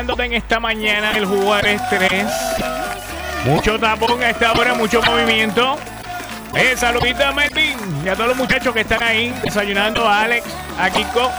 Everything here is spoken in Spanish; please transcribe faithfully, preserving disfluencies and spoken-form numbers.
En esta mañana el jueves tres. Mucho tapón a esta hora, mucho movimiento. Eh, saludito a Melvin y a todos los muchachos que están ahí desayunando, a Alex, a Kiko,